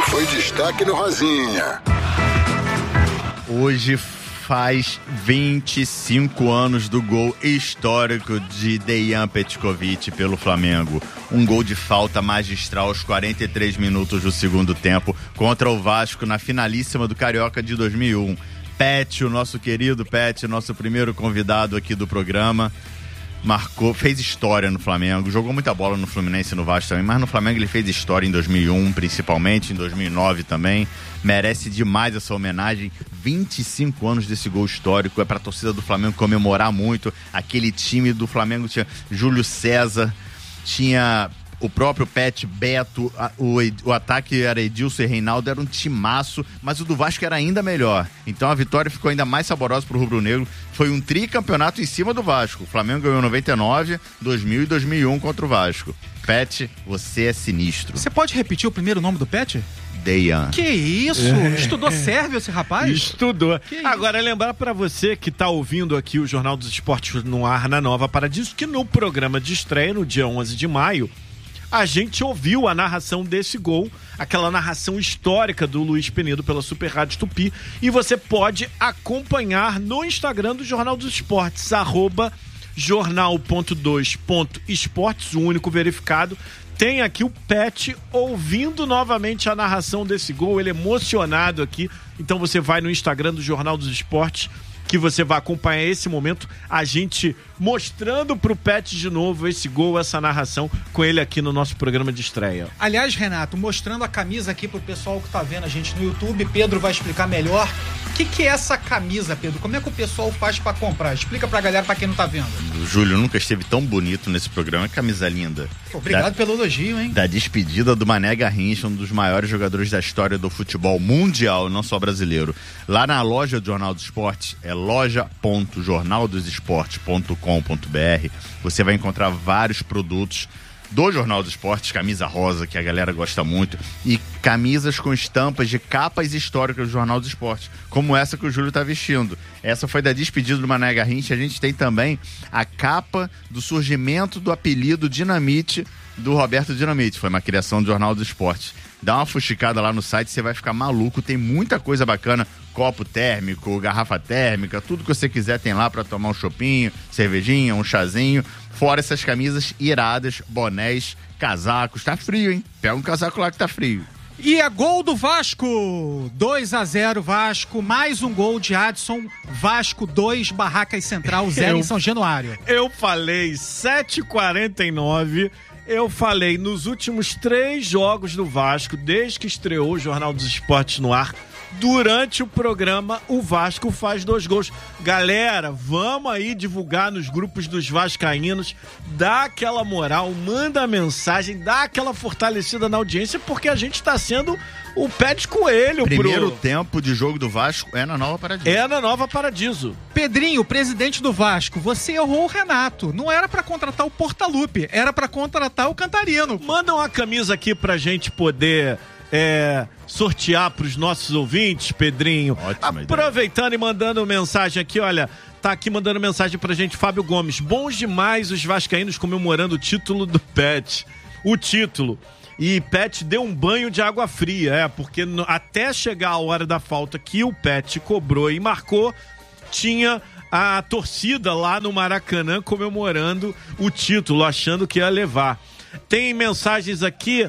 foi destaque no Rosinha. Hoje faz 25 anos do gol histórico de Dejan Petkovic pelo Flamengo. Um gol de falta magistral aos 43 minutos do segundo tempo contra o Vasco na finalíssima do Carioca de 2001. Pet, o nosso querido Pet, nosso primeiro convidado aqui do programa, marcou, fez história no Flamengo, jogou muita bola no Fluminense e no Vasco também, mas no Flamengo ele fez história em 2001, principalmente, em 2009 também. Merece demais essa homenagem. 25 anos desse gol histórico, é pra torcida do Flamengo comemorar muito. Aquele time do Flamengo tinha Júlio César, tinha o próprio Pet, Beto, o ataque era Edilson e Reinaldo, era um timaço, mas o do Vasco era ainda melhor. Então a vitória ficou ainda mais saborosa pro rubro-negro. Foi um tricampeonato em cima do Vasco. O Flamengo ganhou 99, 2000 e 2001 contra o Vasco. Pet, você é sinistro. Você pode repetir o primeiro nome do Pet? Dejan. Que isso? Estudou sérvio esse rapaz? Estudou. Agora, lembrar pra você que tá ouvindo aqui o Jornal dos Esportes no ar na Nova Paradiso, que no programa de estreia, no dia 11 de maio, a gente ouviu a narração desse gol, aquela narração histórica do Luiz Penedo pela Super Rádio Tupi, e você pode acompanhar no Instagram do Jornal dos Esportes, @jornal.2.esportes, o único verificado. Tem aqui o Pet ouvindo novamente a narração desse gol, ele emocionado aqui. Então você vai no Instagram do Jornal dos Esportes, que você vai acompanhar esse momento, a gente mostrando pro Pet de novo esse gol, essa narração, com ele aqui no nosso programa de estreia. Aliás, Renato, mostrando a camisa aqui pro pessoal que tá vendo a gente no YouTube, Pedro vai explicar melhor. O que é essa camisa, Pedro? Como é que o pessoal faz pra comprar? Explica pra galera, pra quem não tá vendo. O Júlio nunca esteve tão bonito nesse programa, camisa linda. Obrigado pelo elogio, hein? Da despedida do Mané Garrincha, um dos maiores jogadores da história do futebol mundial, não só brasileiro. Lá na loja do Jornal dos Esportes, é loja.jornaldosesportes.com.br. Você vai encontrar vários produtos do Jornal dos Esportes, camisa rosa, que a galera gosta muito, e camisas com estampas de capas históricas do Jornal dos Esportes, como essa que o Júlio tá vestindo. Essa foi da despedida do Mané Garrincha. A gente tem também a capa do surgimento do apelido Dinamite do Roberto Dinamite. Foi uma criação do Jornal dos Esportes. Dá uma fuxicada lá no site, você vai ficar maluco, tem muita coisa bacana, copo térmico, garrafa térmica, tudo que você quiser tem lá pra tomar um chopinho, cervejinha, um chazinho, fora essas camisas iradas, bonés, casacos. Tá frio, hein? Pega um casaco lá que tá frio. E é gol do Vasco, 2-0 Vasco, mais um gol de Adson, Vasco 2, Barracas Central 0 em São Januário. Eu falei 7h49, eu falei nos últimos 3 jogos do Vasco, desde que estreou o Jornal dos Esportes no ar, durante o programa o Vasco faz 2 gols. Galera, vamos aí divulgar nos grupos dos vascaínos, dá aquela moral, manda a mensagem, dá aquela fortalecida na audiência, porque a gente tá sendo o pé de coelho. Primeiro tempo de jogo do Vasco é na Nova Paradiso. É na Nova Paradiso. Pedrinho, presidente do Vasco, você errou o Renato. Não era pra contratar o Portalupe, era pra contratar o Cantarino. Manda uma camisa aqui pra gente poder sortear pros nossos ouvintes, Pedrinho. Ótima Aproveitando ideia. E mandando mensagem aqui, olha, tá aqui mandando mensagem pra gente, Fábio Gomes. Bons demais os vascaínos comemorando o título do Pet. O título. E Pet deu um banho de água fria, porque até chegar a hora da falta que o Pet cobrou e marcou, tinha a torcida lá no Maracanã comemorando o título, achando que ia levar. Tem mensagens aqui,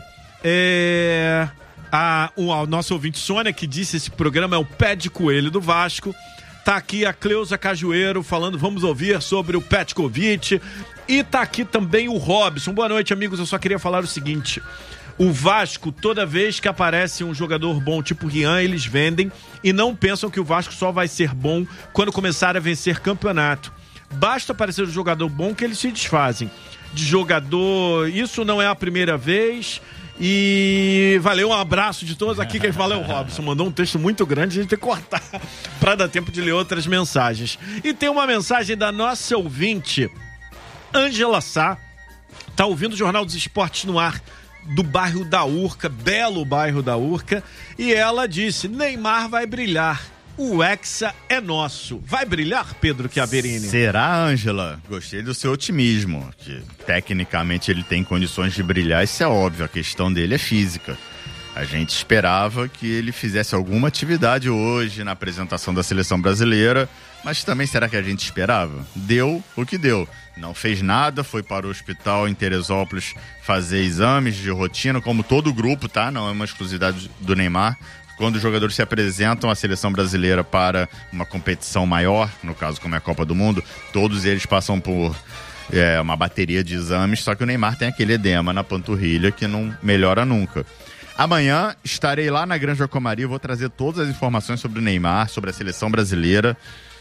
a nossa ouvinte Sônia, que disse esse programa é o pé de coelho do Vasco. Tá aqui a Cleusa Cajueiro falando, vamos ouvir sobre o Petkovic. E tá aqui também o Robson. Boa noite, amigos. Eu só queria falar o seguinte: o Vasco, toda vez que aparece um jogador bom tipo Rian, eles vendem e não pensam que o Vasco só vai ser bom quando começar a vencer campeonato. Basta aparecer um jogador bom que eles se desfazem. De jogador, isso não é a primeira vez. E valeu, um abraço de todos aqui. Quem fala é o Robson. Mandou um texto muito grande, a gente tem que cortar para dar tempo de ler outras mensagens. E tem uma mensagem da nossa ouvinte, Ângela Sá. Tá ouvindo o Jornal dos Esportes no ar, do bairro da Urca, belo bairro da Urca. E ela disse, Neymar vai brilhar. O Hexa é nosso. Vai brilhar, Pedro Chiaverini? Será, Ângela? Gostei do seu otimismo. Que tecnicamente ele tem condições de brilhar, isso é óbvio. A questão dele é física. A gente esperava que ele fizesse alguma atividade hoje na apresentação da seleção brasileira, mas também será que a gente esperava? Deu o que deu. Não fez nada, foi para o hospital em Teresópolis fazer exames de rotina, como todo o grupo, tá? Não é uma exclusividade do Neymar. Quando os jogadores se apresentam à seleção brasileira para uma competição maior, no caso como é a Copa do Mundo, todos eles passam por uma bateria de exames, só que o Neymar tem aquele edema na panturrilha que não melhora nunca. Amanhã estarei lá na Granja Comari, vou trazer todas as informações sobre o Neymar, sobre a seleção brasileira,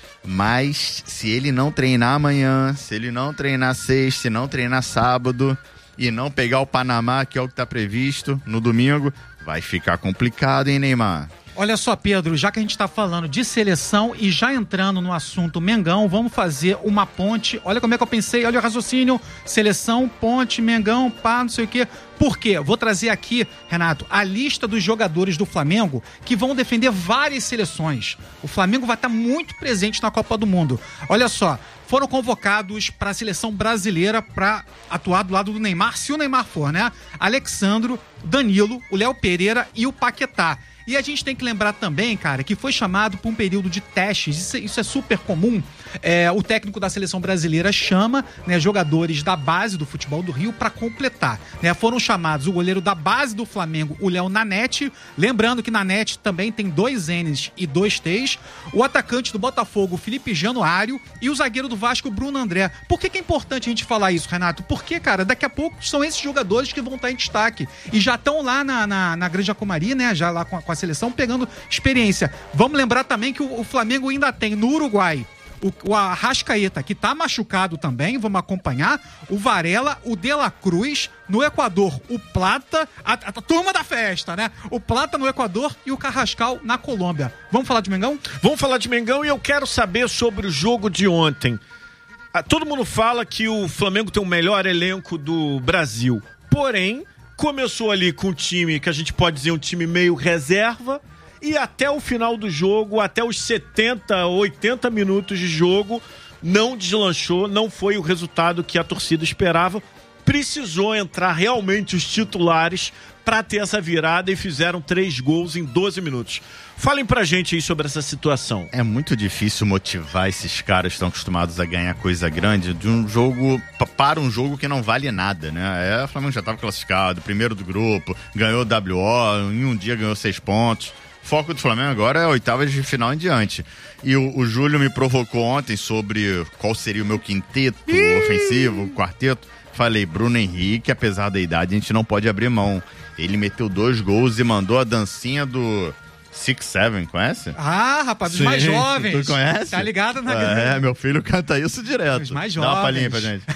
mas se ele não treinar amanhã, se ele não treinar sexta, se não treinar sábado e não pegar o Panamá, que é o que está previsto no domingo, vai ficar complicado, hein, Neymar? Olha só, Pedro, já que a gente está falando de seleção e já entrando no assunto Mengão, vamos fazer uma ponte. Olha como é que eu pensei, olha o raciocínio. Seleção, ponte, Mengão, pá, não sei o quê. Por quê? Vou trazer aqui, Renato, a lista dos jogadores do Flamengo que vão defender várias seleções. O Flamengo vai estar muito presente na Copa do Mundo. Olha só, foram convocados para a seleção brasileira para atuar do lado do Neymar, se o Neymar for, né? Alexandro, Danilo, o Léo Pereira e o Paquetá. E a gente tem que lembrar também, cara, que foi chamado para um período de testes, isso é super comum. O técnico da seleção brasileira chama, né, jogadores da base do futebol do Rio para completar. Né? Foram chamados o goleiro da base do Flamengo, o Léo Nanete, lembrando que Nanete também tem 2 N's e 2 T's, o atacante do Botafogo, Felipe Januário, e o zagueiro do Vasco, Bruno André. Por que é importante a gente falar isso, Renato? Porque, cara, daqui a pouco são esses jogadores que vão estar em destaque e já estão lá na Granja Comari, né, já lá com a seleção pegando experiência. Vamos lembrar também que o Flamengo ainda tem no Uruguai o Arrascaeta, que tá machucado também, vamos acompanhar, o Varela, o De La Cruz, no Equador, o Plata, a turma da festa, né? O Plata no Equador e o Carrascal na Colômbia. Vamos falar de Mengão? Vamos falar de Mengão e eu quero saber sobre o jogo de ontem. Todo mundo fala que o Flamengo tem o melhor elenco do Brasil, porém, começou ali com um time que a gente pode dizer um time meio reserva, e até o final do jogo, até os 70, 80 minutos de jogo, não deslanchou, não foi o resultado que a torcida esperava. Precisou entrar realmente os titulares para ter essa virada e fizeram 3 gols em 12 minutos. Falem pra gente aí sobre essa situação. É muito difícil motivar esses caras que estão acostumados a ganhar coisa grande de um jogo para um jogo que não vale nada, né? O Flamengo já estava classificado, primeiro do grupo, ganhou o WO, em um dia ganhou 6 pontos. O foco do Flamengo agora é oitavas de final em diante. E o Júlio me provocou ontem sobre qual seria o meu quinteto ofensivo, quarteto. Falei, Bruno Henrique, apesar da idade, a gente não pode abrir mão. Ele meteu 2 gols e mandou a dancinha do 6-7, conhece? Ah, rapaz, os mais jovens. Tu conhece? Tá ligado na meu filho canta isso direto. Os mais jovens. Dá uma palhinha pra gente.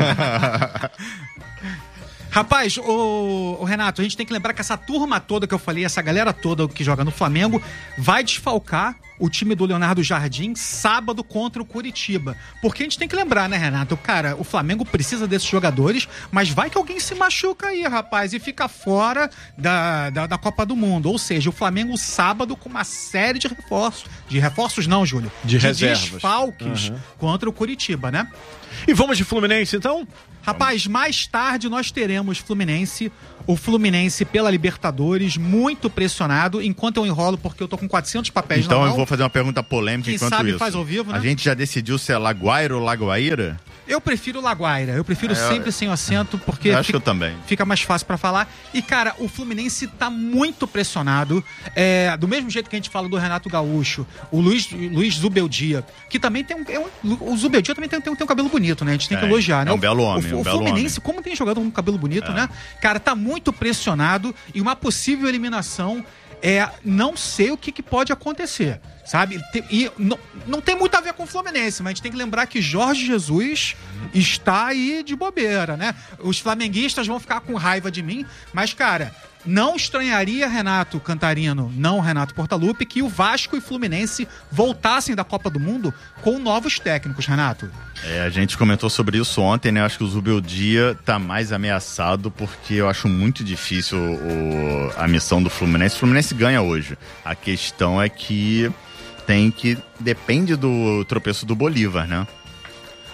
Rapaz, o Renato, a gente tem que lembrar que essa turma toda que eu falei, essa galera toda que joga no Flamengo, vai desfalcar o time do Leonardo Jardim sábado contra o Curitiba. Porque a gente tem que lembrar, né, Renato? Cara, o Flamengo precisa desses jogadores, mas vai que alguém se machuca aí, rapaz, e fica fora da Copa do Mundo. Ou seja, o Flamengo sábado com uma série de reforços. De reforços não, Júlio. De reservas. Desfalques contra o Curitiba, né? E vamos de Fluminense, então? Rapaz, mais tarde nós teremos o Fluminense pela Libertadores, muito pressionado, enquanto eu enrolo porque eu tô com 400 papéis na mão. Então eu vou fazer uma pergunta polêmica Quem enquanto sabe isso. faz ao vivo, né? A gente já decidiu se é Laguaira ou Lagoaíra? Eu prefiro Laguaira, eu prefiro sempre sem o acento, porque eu acho que eu também. Fica mais fácil pra falar. E, cara, o Fluminense tá muito pressionado, do mesmo jeito que a gente fala do Renato Gaúcho, o Luiz Zubeldia, que também tem o Zubeldia também tem um cabelo bonito, né? A gente tem que elogiar, né? É um belo homem, o Fluminense, como tem jogado com um cabelo bonito, né? Cara, tá muito pressionado e uma possível eliminação não sei o que pode acontecer, sabe? E não tem muito a ver com o Fluminense, mas a gente tem que lembrar que Jorge Jesus está aí de bobeira, né? Os flamenguistas vão ficar com raiva de mim, mas, cara, não estranharia, Renato Cantarino, não Renato Portaluppi, que o Vasco e Fluminense voltassem da Copa do Mundo com novos técnicos, Renato. A gente comentou sobre isso ontem, né? Acho que o Zubeldia tá mais ameaçado porque eu acho muito difícil a missão do Fluminense. O Fluminense ganha hoje. A questão é que depende do tropeço do Bolívar, né?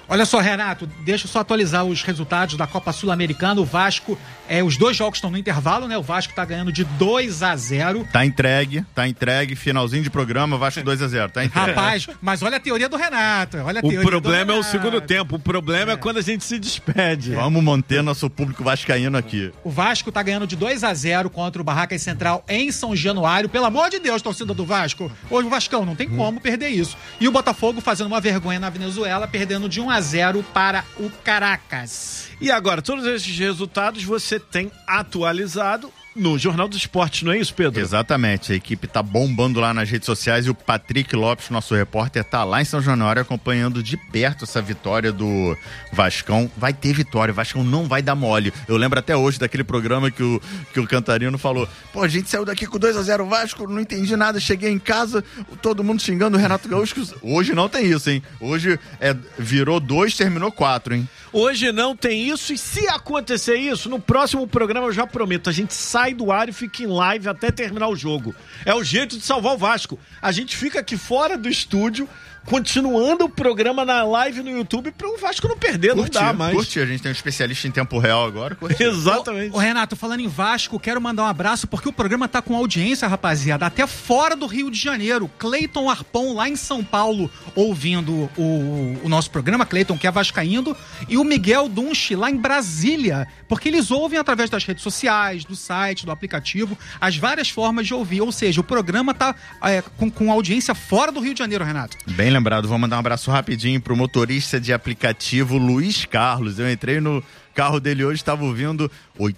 Olha só, Renato, deixa eu só atualizar os resultados da Copa Sul-Americana. O Vasco, os 2 jogos estão no intervalo, né? O Vasco tá ganhando de 2-0. Tá entregue, finalzinho de programa, Vasco 2-0, tá entregue. Rapaz, mas olha a teoria do Renato. O problema é o segundo tempo, o problema é quando a gente se despede. Vamos manter nosso público vascaíno aqui. O Vasco tá ganhando de 2-0 contra o Barracas Central em São Januário. Pelo amor de Deus, torcida do Vasco. Hoje o Vascão não tem como perder isso. E o Botafogo fazendo uma vergonha na Venezuela, perdendo de 1-0 para o Caracas. E agora, todos esses resultados você tem atualizado no Jornal do Esporte, não é isso, Pedro? Exatamente, a equipe tá bombando lá nas redes sociais e o Patrick Lopes, nosso repórter, tá lá em São Januário acompanhando de perto essa vitória do Vascão. Vai ter vitória, o Vascão não vai dar mole. Eu lembro até hoje daquele programa que o Cantarino falou, pô, a gente saiu daqui com 2-0 Vasco, não entendi nada, cheguei em casa, todo mundo xingando o Renato Gaúcho. Hoje não tem isso, hein? Hoje virou 2, terminou 4, hein? Hoje não tem isso, e se acontecer isso, no próximo programa eu já prometo, a gente sai do ar e fica em live até terminar o jogo. É o jeito de salvar o Vasco. A gente fica aqui fora do estúdio, continuando o programa na live no YouTube para o Vasco não perder, não dá mais. Curte, a gente tem um especialista em tempo real agora. Exatamente. Ô Renato, falando em Vasco, quero mandar um abraço porque o programa tá com audiência, rapaziada, até fora do Rio de Janeiro. Cleiton Arpon, lá em São Paulo, ouvindo o nosso programa, Cleiton, que é vascaíno, e o Miguel Dunchi, lá em Brasília, porque eles ouvem através das redes sociais, do site, do aplicativo, as várias formas de ouvir, ou seja, o programa tá com audiência fora do Rio de Janeiro, Renato. Bem lembrado, vou mandar um abraço rapidinho pro motorista de aplicativo Luiz Carlos. Eu entrei no carro dele hoje, estava ouvindo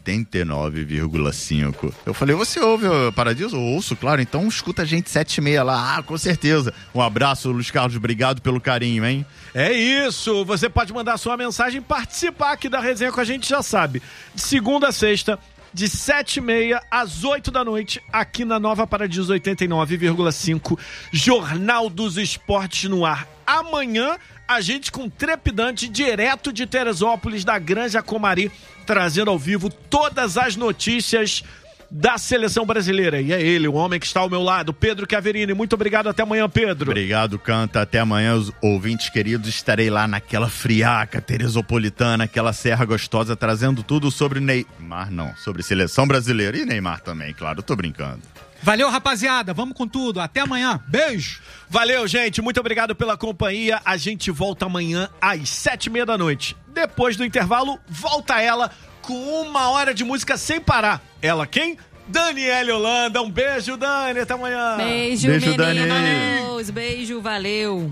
89,5. Eu falei, você ouve o Paradiso? Eu ouço, claro, então escuta a gente 7h30 lá. Ah, com certeza. Um abraço, Luiz Carlos, obrigado pelo carinho, hein? É isso, você pode mandar sua mensagem, participar aqui da resenha com a gente, já sabe. De segunda a sexta, de 7h30 às 8 da noite, aqui na Nova Paradiso 89,5, Jornal dos Esportes no ar. Amanhã, a gente com trepidante, direto de Teresópolis, da Granja Comari, trazendo ao vivo todas as notícias da seleção brasileira. E é ele, o homem que está ao meu lado, Pedro Chiaverini. Muito obrigado, até amanhã, Pedro. Obrigado, Canta, até amanhã, os ouvintes queridos. Estarei lá naquela friaca teresopolitana, aquela serra gostosa, trazendo tudo sobre Neymar, não, sobre seleção brasileira e Neymar também, claro, eu tô brincando. Valeu, rapaziada, vamos com tudo, até amanhã, beijo. Valeu, gente, muito obrigado pela companhia, a gente volta amanhã às 7h30 da noite. Depois do intervalo, volta ela com 1 hora de música sem parar. Ela quem? Daniele Holanda. Um beijo, Dani. Até amanhã. Beijo, beijo meninos. Dani. Beijo, valeu.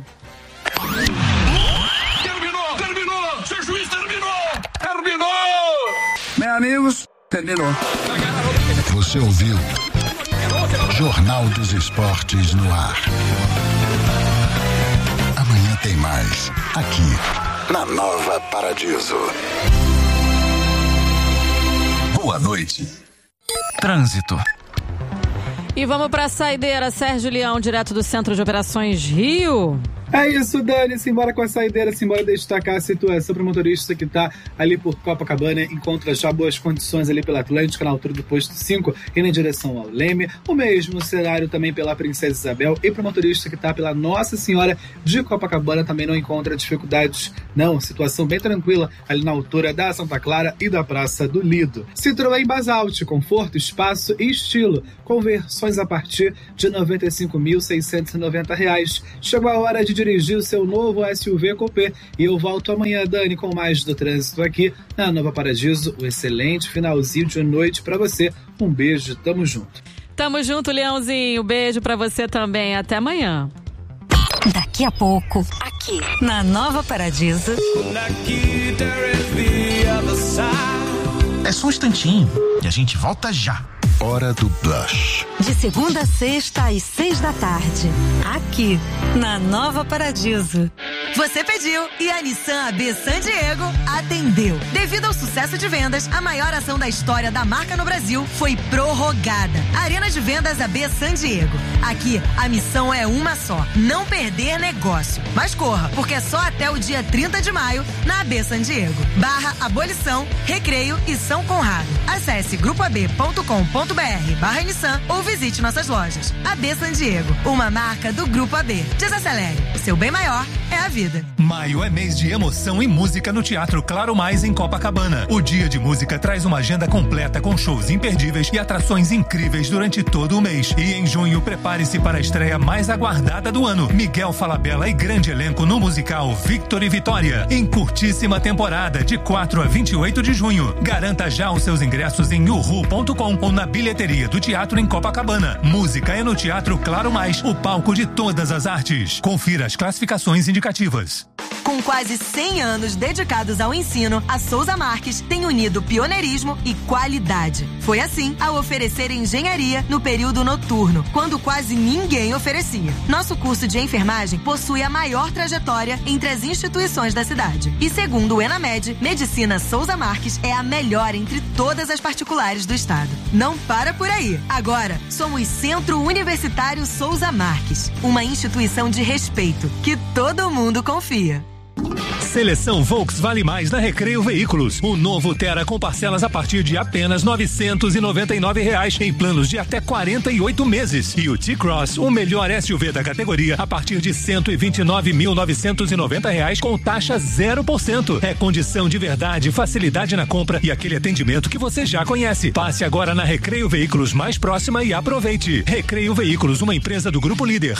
Terminou! Seu juiz terminou! Meus amigos, terminou. Você ouviu Jornal dos Esportes no ar. Amanhã tem mais, aqui na Nova Paradiso. Boa noite. Trânsito. E vamos pra saideira, Sérgio Leão, direto do Centro de Operações Rio. É isso, Dani, simbora com a saideira, simbora destacar a situação para o motorista que está ali por Copacabana, encontra já boas condições ali pela Atlântica, na altura do posto 5, e na direção ao Leme, o mesmo cenário também pela Princesa Isabel, e para o motorista que está pela Nossa Senhora de Copacabana também não encontra dificuldades, não, situação bem tranquila ali na altura da Santa Clara e da Praça do Lido. Citroën Basalt, conforto, espaço e estilo, conversões a partir de R$ 95.690. Chegou a hora de dirigir o seu novo SUV Coupé. E eu volto amanhã, Dani, com mais do trânsito aqui na Nova Paradiso. Um excelente finalzinho de noite pra você. Um beijo, tamo junto. Tamo junto, Leãozinho. Beijo pra você também. Até amanhã. Daqui a pouco, aqui na Nova Paradiso. É só um instantinho e a gente volta já. Hora do Blush. De segunda a sexta às 6 da tarde. Aqui na Nova Paradiso. Você pediu e a Nissan AB San Diego atendeu. Devido ao sucesso de vendas, a maior ação da história da marca no Brasil foi prorrogada. Arena de Vendas AB San Diego. Aqui, a missão é uma só: não perder negócio. Mas corra, porque é só até o dia 30 de maio na AB San Diego. /Abolição, Recreio e São Conrado. Acesse grupoab.com.br/Nissan ou visite nossas lojas. AB San Diego, uma marca do do Grupo AB. Desacelere. O seu bem maior é a vida. Maio é mês de emoção e música no Teatro Claro Mais, em Copacabana. O Dia de Música traz uma agenda completa com shows imperdíveis e atrações incríveis durante todo o mês. E em junho, prepare-se para a estreia mais aguardada do ano. Miguel Falabella e grande elenco no musical Victor e Vitória, em curtíssima temporada, de 4 a 28 de junho. Garanta já os seus ingressos em uhu.com ou na bilheteria do teatro em Copacabana. Música é no Teatro Claro Mais, o palco de todas as artes. Confira as classificações indicativas. Com quase 100 anos dedicados ao ensino, a Souza Marques tem unido pioneirismo e qualidade. Foi assim ao oferecer engenharia no período noturno, quando quase ninguém oferecia. Nosso curso de enfermagem possui a maior trajetória entre as instituições da cidade. E segundo o Enamed, Medicina Souza Marques é a melhor entre todas as particulares do estado. Não para por aí. Agora, somos Centro Universitário Souza Marques, uma instituição de respeito que todo mundo confia. Seleção Volks Vale Mais na Recreio Veículos. O novo Tera com parcelas a partir de apenas R$ 999 em planos de até 48 meses. E o T-Cross, o melhor SUV da categoria, a partir de R$ 129.990 com taxa 0%. É condição de verdade, facilidade na compra e aquele atendimento que você já conhece. Passe agora na Recreio Veículos mais próxima e aproveite. Recreio Veículos, uma empresa do Grupo Líder.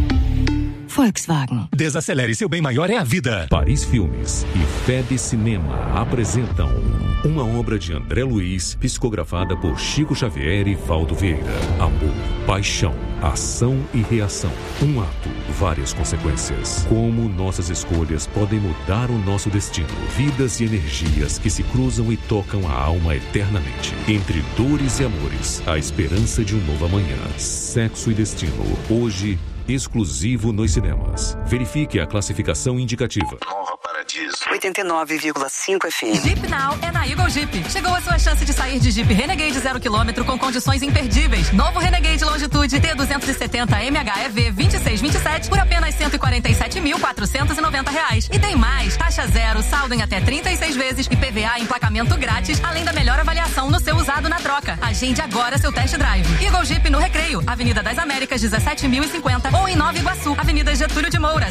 Volkswagen. Desacelere, seu bem maior é a vida. Paris Filmes e Feb Cinema apresentam uma obra de André Luiz, psicografada por Chico Xavier e Valdo Vieira. Amor, paixão, ação e reação. Um ato, várias consequências. Como nossas escolhas podem mudar o nosso destino. Vidas e energias que se cruzam e tocam a alma eternamente. Entre dores e amores, a esperança de um novo amanhã. Sexo e destino. Hoje, exclusivo nos cinemas. Verifique a classificação indicativa. Nova Paradiso. 89,5 FM. Jeep Now é na Eagle Jeep. Chegou a sua chance de sair de Jeep Renegade 0 km com condições imperdíveis. Novo Renegade Longitude T270 MHEV 2627 por apenas R$ 147.490. E tem mais, taxa zero, saldo em até 36 vezes e PVA emplacamento grátis, além da melhor avaliação no seu usado na troca. Agende agora seu test drive. Eagle Jeep no Recreio, Avenida das Américas 17.050 ou em Nova Iguaçu, Avenida Getúlio de Moura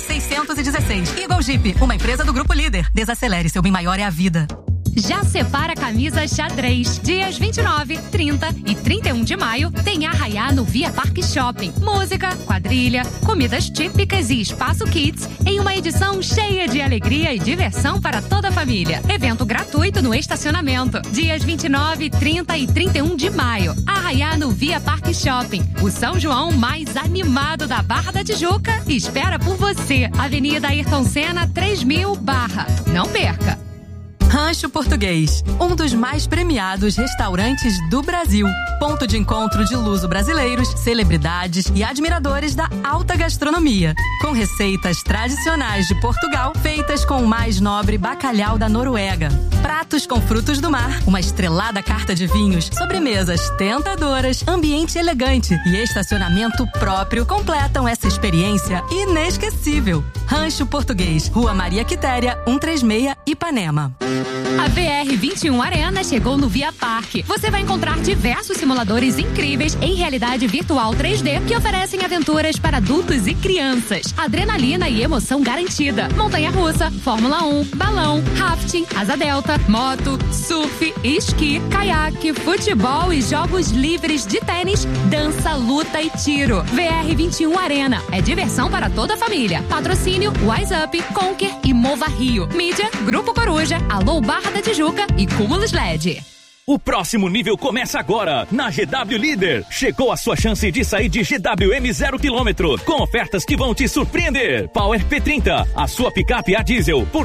616. Eagle Jeep, uma empresa do Grupo Líder. Desacelere, seu bem maior é a vida. Já separa a camisa xadrez. Dias 29, 30 e 31 de maio tem Arraiá no Via Parque Shopping. Música, quadrilha, comidas típicas e espaço kids em uma edição cheia de alegria e diversão para toda a família. Evento gratuito no estacionamento. Dias 29, 30 e 31 de maio. Arraiá no Via Parque Shopping. O São João mais animado da Barra da Tijuca espera por você. Avenida Ayrton Senna 3000 Barra. Não perca! Rancho Português, um dos mais premiados restaurantes do Brasil. Ponto de encontro de luso-brasileiros, celebridades e admiradores da alta gastronomia. Com receitas tradicionais de Portugal, feitas com o mais nobre bacalhau da Noruega. Pratos com frutos do mar, uma estrelada carta de vinhos, sobremesas tentadoras, ambiente elegante e estacionamento próprio completam essa experiência inesquecível. Rancho Português, Rua Maria Quitéria, 136, Ipanema. A VR21 Arena chegou no Via Parque. Você vai encontrar diversos simuladores incríveis em realidade virtual 3D que oferecem aventuras para adultos e crianças. Adrenalina e emoção garantida. Montanha-russa, Fórmula 1, balão, rafting, asa delta, moto, surf, esqui, caiaque, futebol e jogos livres de tênis, dança, luta e tiro. VR21 Arena é diversão para toda a família. Patrocínio Wise Up, Conquer e Mova Rio. Mídia, Grupo Coruja, Alô Barra da Tijuca e Cúmulos LED. O próximo nível começa agora, na GW Líder. Chegou a sua chance de sair de GWM 0 km, com ofertas que vão te surpreender. Power P30, a sua picape a diesel, por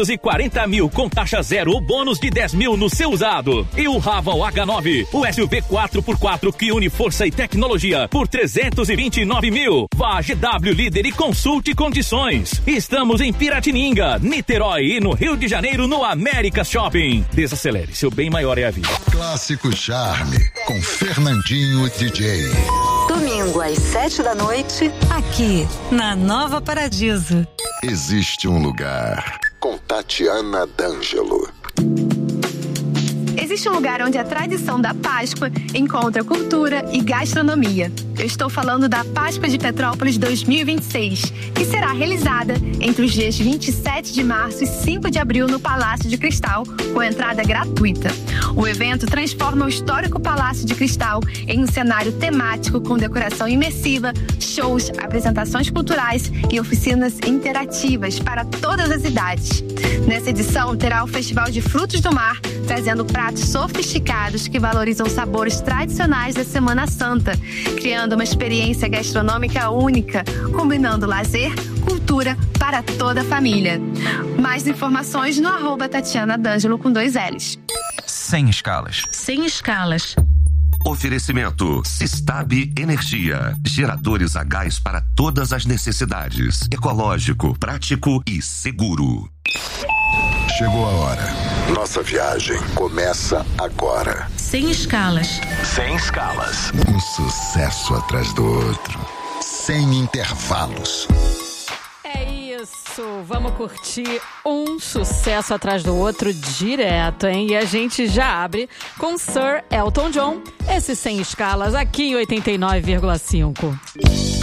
240 mil, com taxa zero ou bônus de 10 mil no seu usado. E o Raval H9, o SUV 4x4 que une força e tecnologia, por 329 mil. Vá a GW Líder e consulte condições. Estamos em Piratininga, Niterói e no Rio de Janeiro, no América Shopping. Desacelere, seu bem maior é a vida. Clássico Charme, com Fernandinho DJ. Domingo às 7 da noite, aqui na Nova Paradiso. Existe um lugar, com Tatiana D'Angelo. Existe um lugar onde a tradição da Páscoa encontra cultura e gastronomia. Eu estou falando da Páscoa de Petrópolis 2026, que será realizada entre os dias 27 de março e 5 de abril no Palácio de Cristal, com entrada gratuita. O evento transforma o histórico Palácio de Cristal em um cenário temático com decoração imersiva, shows, apresentações culturais e oficinas interativas para todas as idades. Nessa edição terá o Festival de Frutos do Mar, trazendo pratos sofisticados que valorizam sabores tradicionais da Semana Santa, criando uma experiência gastronômica única, combinando lazer, cultura para toda a família. Mais informações no @Tatiana D'Angelo com 2 L's. Sem escalas. Sem escalas. Oferecimento Sistab Energia. Geradores a gás para todas as necessidades. Ecológico, prático e seguro. Chegou a hora. Nossa viagem começa agora. Sem escalas. Sem escalas. Um sucesso atrás do outro. Sem intervalos. É isso, vamos curtir um sucesso atrás do outro direto, hein? E a gente já abre com Sir Elton John, esse Sem Escalas aqui em 89,5.